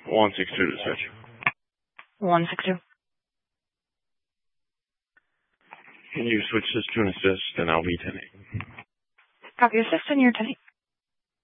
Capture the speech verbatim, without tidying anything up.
one six two to switch. one six two. Can you switch this to an assist, and I'll be ten eight. Copy assist, and you're ten eight.